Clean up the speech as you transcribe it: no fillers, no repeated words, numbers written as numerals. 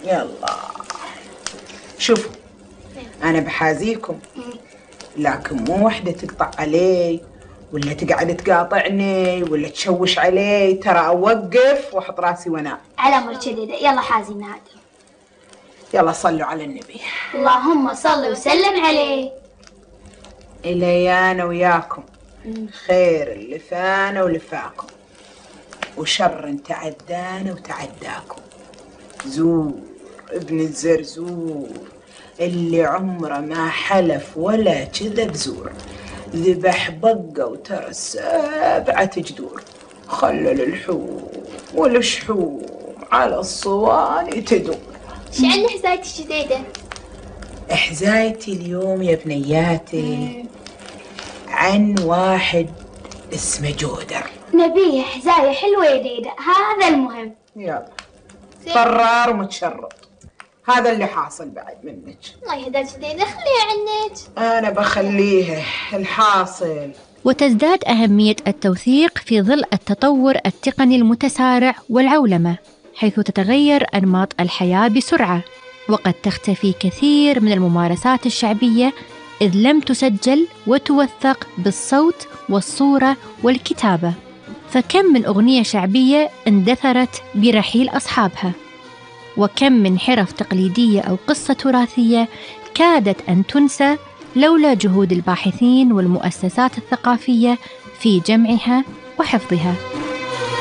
يلا شوفوا، أنا بحازيكم، لكن مو وحدة تقطع علي ولا تقعد تقاطعني ولا تشوش علي. ترى أوقف وأحط راسي وأنام. على أمر جديدة. يلا حازينا هذا. يلا صلوا على النبي. اللهم صل وسلم عليه. إلي أنا وياكم خير اللي فانا ولفاكم، وشر تعدانا وتعداكم. زور ابن الزرزور اللي عمره ما حلف ولا كذب زور، ذبح بقة وترى 7 جدور، خلل الحوم والشحوم على الصواني تدور. ايش عندنا حزايتي جديدة؟ حزايتي اليوم يا بنياتي عن واحد اسمه جودر. نبيه حزاية حلوة جديدة، هذا المهم. يلا طرار ومتشرط، هذا اللي حاصل بعد منك. الله يهداك جديدة، خليها عنك. أنا بخليها الحاصل. وتزداد أهمية التوثيق في ظل التطور التقني المتسارع والعولمة، حيث تتغير أنماط الحياة بسرعة، وقد تختفي كثير من الممارسات الشعبية إذ لم تسجل وتوثق بالصوت والصورة والكتابة. فكم من أغنية شعبية اندثرت برحيل أصحابها، وكم من حرف تقليدية أو قصة تراثية كادت أن تنسى لولا جهود الباحثين والمؤسسات الثقافية في جمعها وحفظها.